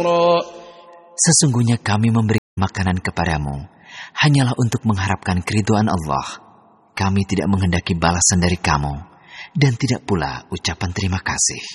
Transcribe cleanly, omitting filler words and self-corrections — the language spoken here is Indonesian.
Sesungguhnya kami memberi makanan kepadamu hanyalah untuk mengharapkan keridhaan Allah. Kami tidak menghendaki balasan dari kamu dan tidak pula ucapan terima kasih.